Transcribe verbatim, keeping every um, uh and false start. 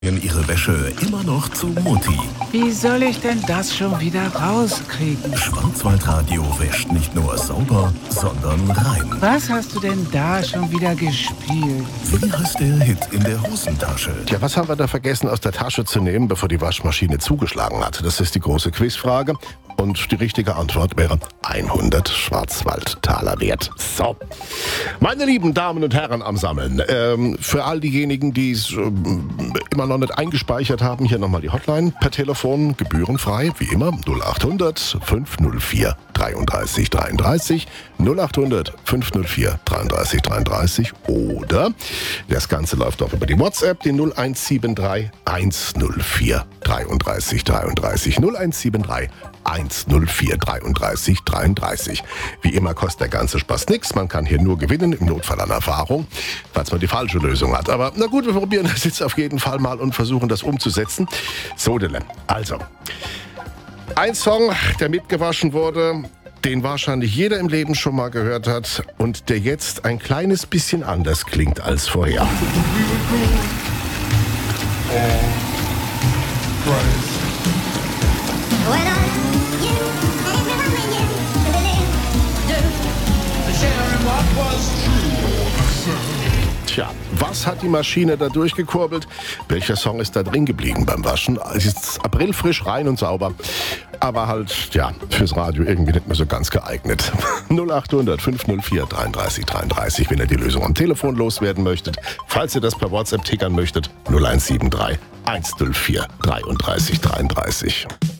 Ihre Wäsche immer noch zu Mutti. Wie soll ich denn das schon wieder rauskriegen? Schwarzwaldradio wäscht nicht nur sauber, sondern rein. Was hast du denn da schon wieder gespielt? Wie heißt der Hit in der Hosentasche? Tja, was haben wir da vergessen aus der Tasche zu nehmen, bevor die Waschmaschine zugeschlagen hat? Das ist die große Quizfrage. Und die richtige Antwort wäre hundert Schwarzwaldtaler wert. So, meine lieben Damen und Herren am Sammeln, ähm, für all diejenigen, die es ähm, immer noch nicht eingespeichert haben, hier nochmal die Hotline per Telefon, gebührenfrei, wie immer, null acht hundert fünf null vier dreiunddreißig dreiunddreißig, null acht hundert fünf null vier dreiunddreißig dreiunddreißig oder das Ganze läuft auch über die WhatsApp, die null eins sieben drei eins null vier dreiunddreißig dreiunddreißig, null eins sieben drei eins null vier dreiunddreißig dreiunddreißig. Wie immer kostet der ganze Spaß nichts. Man kann hier nur gewinnen, im Notfall an Erfahrung, falls man die falsche Lösung hat. Aber na gut, wir probieren das jetzt auf jeden Fall mal und versuchen das umzusetzen. So, Dille. Also, ein Song, der mitgewaschen wurde, den wahrscheinlich jeder im Leben schon mal gehört hat und der jetzt ein kleines bisschen anders klingt als vorher. Tja, was hat die Maschine da durchgekurbelt? Welcher Song ist da drin geblieben beim Waschen? Es ist aprilfrisch, rein und sauber. Aber halt, ja, fürs Radio irgendwie nicht mehr so ganz geeignet. null acht hundert fünf null vier dreiunddreißig dreiunddreißig, wenn ihr die Lösung am Telefon loswerden möchtet. Falls ihr das per WhatsApp tickern möchtet, null eins sieben drei eins null vier dreiunddreißig dreiunddreißig.